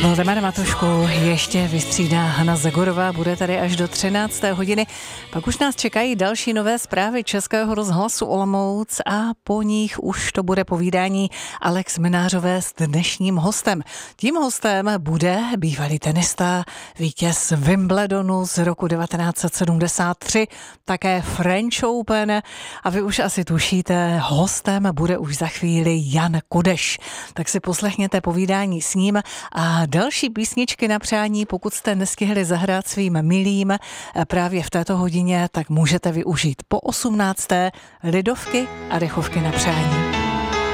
Valdemar Matušku ještě vystřídá Hana Zagorová, bude tady až do 13. hodiny. Pak už nás čekají další nové zprávy Českého rozhlasu Olomouc a po nich už to bude povídání Alex Minářové s dnešním hostem. Tím hostem bude bývalý tenista, vítěz Wimbledonu z roku 1973, také French Open a vy už asi tušíte, hostem bude už za chvíli Jan Kodeš. Tak si poslechněte povídání s ním a další písničky na přání, pokud jste nestihli zahrát svým milým právě v této hodině, tak můžete využít po 18. lidovky a dechovky na přání.